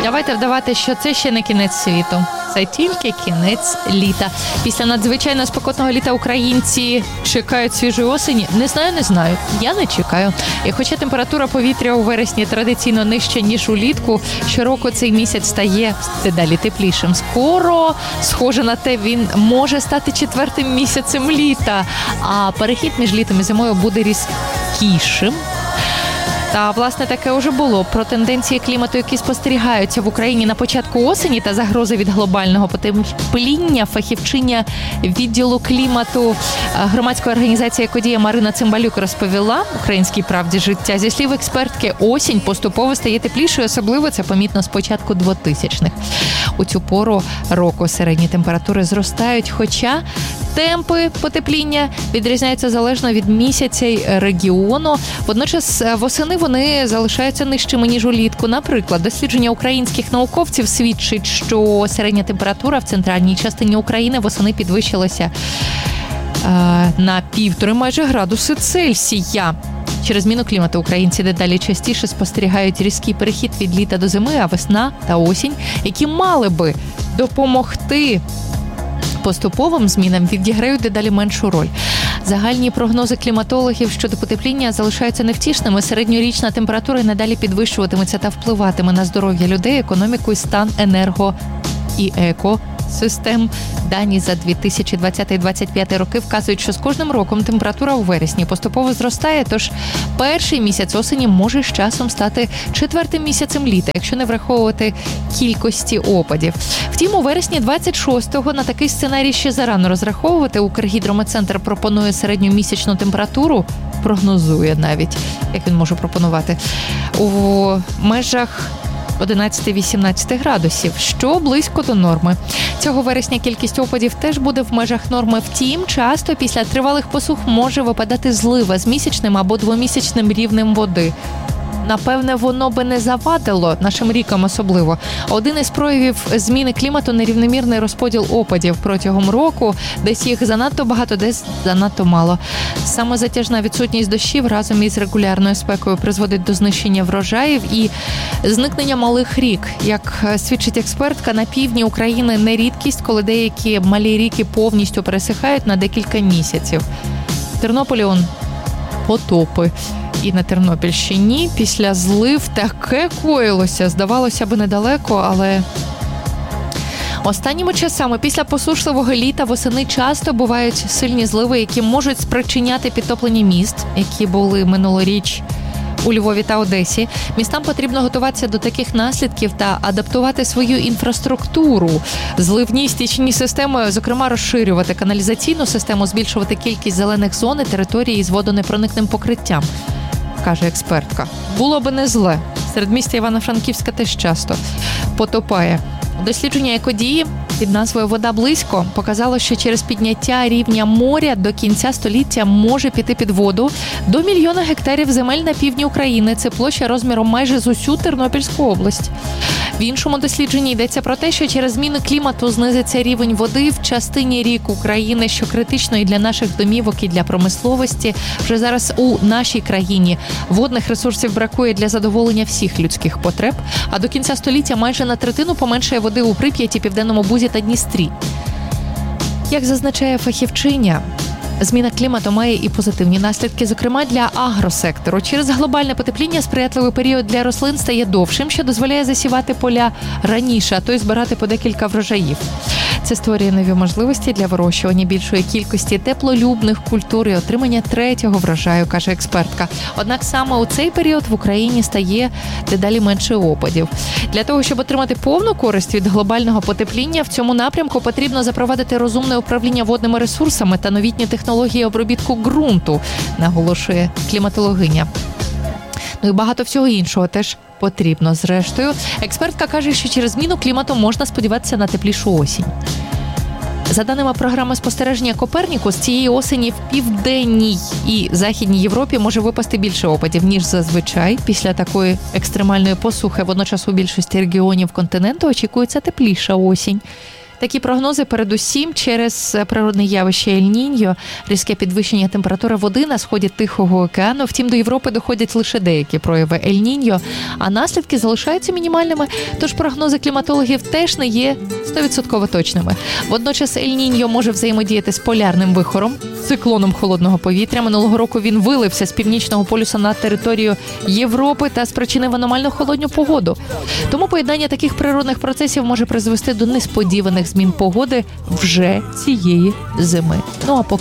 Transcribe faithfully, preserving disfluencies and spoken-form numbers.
Давайте вдавати, що це ще не кінець світу. Це тільки кінець літа. Після надзвичайно спекотного літа українці чекають свіжої осені. Не знаю, не знаю. Я не чекаю. І хоча температура повітря у вересні традиційно нижча, ніж улітку, щороку цей місяць стає дедалі теплішим. Скоро, схоже на те, він може стати четвертим місяцем літа. А перехід між літом і зимою буде різкішим. Та, власне, таке вже було. Про тенденції клімату, які спостерігаються в Україні на початку осені та загрози від глобального потепління, фахівчиня відділу клімату громадської організації «Екодія» Марина Цимбалюк розповіла «Українській правді життя». Зі слів експертки, осінь поступово стає теплішою, особливо це помітно з початку двотисячних. У цю пору року середні температури зростають, хоча темпи потепління відрізняються залежно від місяця й регіону. Водночас восени вони залишаються нижчими, ніж улітку. Наприклад, дослідження українських науковців свідчить, що середня температура в центральній частині України восени підвищилася е, на півтори майже градуси Цельсія. Через зміну клімату українці дедалі частіше спостерігають різкий перехід від літа до зими, а весна та осінь, які мали би допомогти поступовим змінам, відіграють дедалі меншу роль. Загальні прогнози кліматологів щодо потепління залишаються невтішними. Середньорічна температура й надалі підвищуватиметься та впливатиме на здоров'я людей, економіку і стан енерго і екосистем. Дані за дві тисячі двадцятий - двадцять п'ятий роки вказують, що з кожним роком температура у вересні поступово зростає, тож перший місяць осені може з часом стати четвертим місяцем літа, якщо не враховувати кількості опадів. Втім, у вересні двадцять шостого на такий сценарій ще зарано розраховувати. Укргідрометцентр пропонує середню місячну температуру, прогнозує навіть, як він може пропонувати, у межах одинадцять-вісімнадцять градусів, що близько до норми. Цього вересня кількість опадів теж буде в межах норми. Втім, часто після тривалих посух може випадати злива з місячним або двомісячним рівнем води. Напевне, воно би не завадило, нашим рікам особливо. Один із проявів зміни клімату – нерівномірний розподіл опадів протягом року. Десь їх занадто багато, десь занадто мало. Саме затяжна відсутність дощів разом із регулярною спекою призводить до знищення врожаїв і зникнення малих рік. Як свідчить експертка, на півдні України не рідкість, коли деякі малі ріки повністю пересихають на декілька місяців. В Тернополі он потопи. І на Тернопільщині після злив таке коїлося. Здавалося б, недалеко, але останніми часами після посушливого літа восени часто бувають сильні зливи, які можуть спричиняти підтоплення міст, які були минулоріч у Львові та Одесі. Містам потрібно готуватися до таких наслідків та адаптувати свою інфраструктуру. Зливні стічні системи, зокрема, розширювати каналізаційну систему, збільшувати кількість зелених зон і території з водонепроникним покриттям, каже експертка. Було би не зле. Середмістя Івано-Франківська теж часто потопає. Дослідження «Екодії» під назвою «Вода близько» показало, що через підняття рівня моря до кінця століття може піти під воду до мільйона гектарів земель на півдні України. Це площа розміром майже з усю Тернопільську область. В іншому дослідженні йдеться про те, що через зміну клімату знизиться рівень води в частині рік України, що критично і для наших домівок, і для промисловості. Вже зараз у нашій країні водних ресурсів бракує для задоволення всіх людських потреб, а до кінця століття майже на третину поменшає води у Прип'яті, Південному Бузі та Дністрі. Як зазначає фахівчиня, зміна клімату має і позитивні наслідки, зокрема для агросектору. Через глобальне потепління сприятливий період для рослин стає довшим, що дозволяє засівати поля раніше, а то й збирати по декілька врожаїв. Це створює нові можливості для вирощування більшої кількості теплолюбних культур і отримання третього врожаю, каже експертка. Однак саме у цей період в Україні стає дедалі менше опадів. Для того, щоб отримати повну користь від глобального потепління, в цьому напрямку потрібно запровадити розумне управління водними ресурсами та новітні технології обробітку ґрунту, наголошує кліматологиня. Ну і багато всього іншого теж потрібно. Зрештою, експертка каже, що через зміну клімату можна сподіватися на теплішу осінь. За даними програми спостереження «Копернікус», цієї осені в південній і західній Європі може випасти більше опадів, ніж зазвичай. Після такої екстремальної посухи водночас у більшості регіонів континенту очікується тепліша осінь. Такі прогнози передусім через природне явище Ель-Ніньо, різке підвищення температури води на сході Тихого океану. Втім, до Європи доходять лише деякі прояви Ель-Ніньо, а наслідки залишаються мінімальними, тож прогнози кліматологів теж не є сто відсотків точними. Водночас Ель-Ніньо може взаємодіяти з полярним вихором, циклоном холодного повітря. Минулого року він вилився з північного полюса на територію Європи та спричинив аномально холодну погоду. Тому поєднання таких природних процесів може призвести до несподіваних змін погоди вже цієї зими. Ну а поки